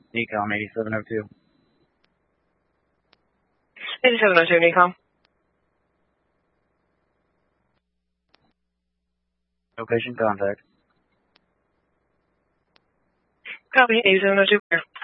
Necom 8702. 8702, Necom. No patient contact. Copy, 8702.